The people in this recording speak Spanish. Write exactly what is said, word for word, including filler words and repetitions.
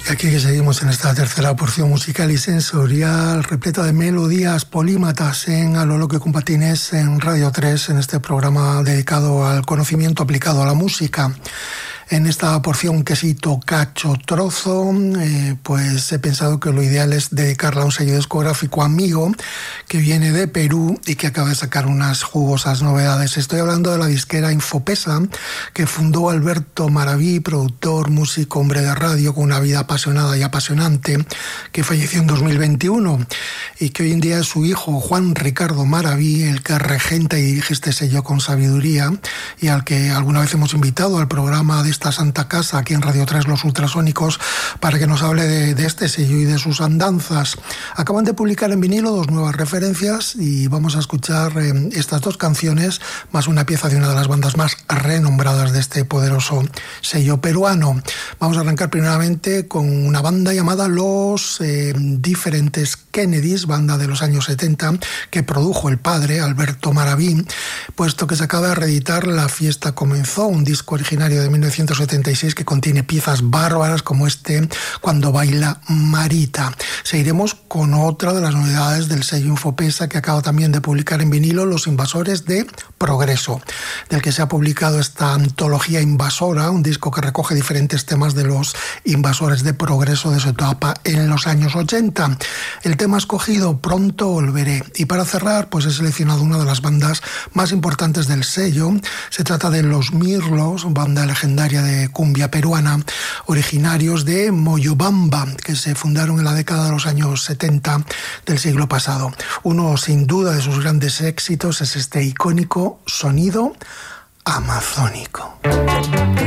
Y aquí que seguimos en esta tercera porción musical y sensorial, repleta de melodías polímatas en A lo loco con patines en Radio tres, en este programa dedicado al conocimiento aplicado a la música. En esta porción quesito, cacho, trozo, eh, pues he pensado que lo ideal es dedicarla a un sello discográfico amigo que viene de Perú y que acaba de sacar unas jugosas novedades. Estoy hablando de la disquera Infopesa, que fundó Alberto Maraví, productor, músico, hombre de radio con una vida apasionada y apasionante, que falleció en dos mil veintiuno y que hoy en día es su hijo Juan Ricardo Maraví el que regenta y dirige este sello con sabiduría, y al que alguna vez hemos invitado al programa de esta Santa Casa aquí en Radio tres, Los Ultrasónicos, para que nos hable de, de este sello y de sus andanzas. Acaban de publicar en vinilo dos nuevas referencias y vamos a escuchar eh, estas dos canciones más una pieza de una de las bandas más renombradas de este poderoso sello peruano. Vamos a arrancar primeramente con una banda llamada Los eh, Diferentes Kennedys, banda de los años setenta que produjo el padre Alberto Maraví, puesto que se acaba de reeditar La Fiesta Comenzó, un disco originario de mil novecientos setenta y seis que contiene piezas bárbaras como este Cuando baila Marita. Seguiremos con otra de las novedades del sello Infopesa, que acaba también de publicar en vinilo, Los Invasores de Progreso, del que se ha publicado esta antología invasora, un disco que recoge diferentes temas de los invasores de progreso de su etapa en los años ochenta. El tema escogido, Pronto volveré. Y para cerrar, pues he seleccionado una de las bandas más importantes del sello. Se trata de Los Mirlos, banda legendaria de cumbia peruana, originarios de Moyobamba, que se fundaron en la década de los años setenta del siglo pasado. Uno, sin duda, de sus grandes éxitos es este icónico sonido amazónico.